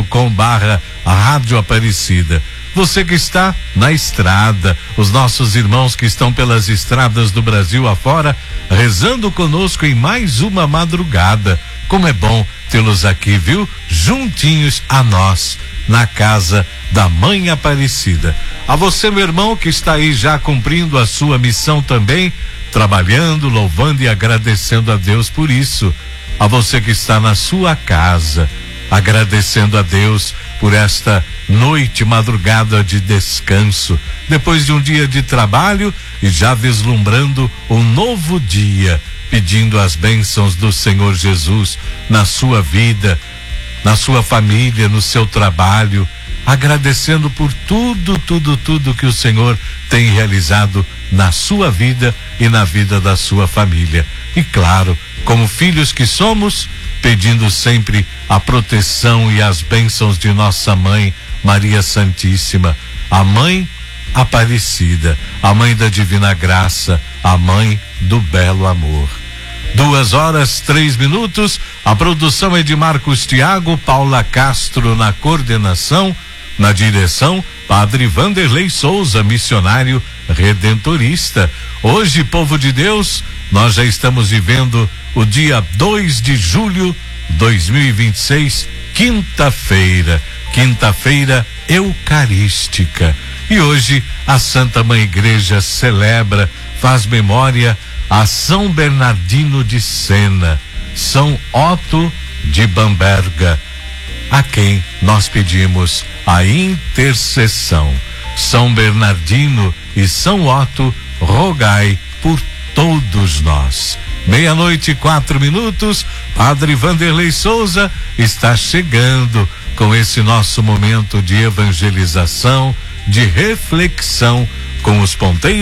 youtube.com/Rádio Aparecida. Você que está na estrada, os nossos irmãos que estão pelas estradas do Brasil afora, rezando conosco em mais uma madrugada. Como é bom tê-los aqui, viu? Juntinhos a nós, na casa da Mãe Aparecida. A você, meu irmão, que está aí já cumprindo a sua missão também, trabalhando, louvando e agradecendo a Deus por isso. A você que está na sua casa, agradecendo a Deus por esta noite, madrugada de descanso, depois de um dia de trabalho e já vislumbrando um novo dia, pedindo as bênçãos do Senhor Jesus na sua vida, na sua família, no seu trabalho, agradecendo por tudo que o Senhor tem realizado na sua vida e na vida da sua família. E claro, como filhos que somos, pedindo sempre a proteção e as bênçãos de nossa mãe Maria Santíssima, a Mãe Aparecida, a Mãe da Divina Graça, a Mãe do Belo Amor. 2:03. A produção é de Marcos Thiago, Paula Castro na coordenação, na direção, Padre Vanderlei Souza, missionário redentorista. Hoje, povo de Deus, nós já estamos vivendo o dia 2 de julho 2026, quinta-feira eucarística. E hoje a Santa Mãe Igreja celebra, faz memória a São Bernardino de Sena, São Otto de Bamberga, a quem nós pedimos a intercessão. São Bernardino e São Otto, rogai por todos nós. 00:04. Padre Vanderlei Souza está chegando com esse nosso momento de evangelização, de reflexão com os ponteiros